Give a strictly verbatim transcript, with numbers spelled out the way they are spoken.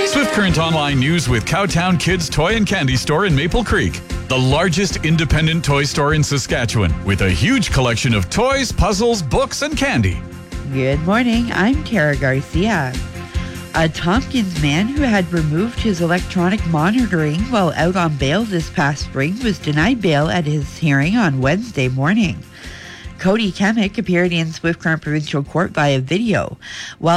Swift Current Online News with Cowtown Kids Toy and Candy Store in Maple Creek. The largest independent toy store in Saskatchewan with a huge collection of toys, puzzles, books, and candy. Good morning. I'm Tara Garcia. A Tompkins man who had removed his electronic monitoring while out on bail this past spring was denied bail at his hearing on Wednesday morning. Cody Kemick appeared in Swift Current Provincial Court via video. While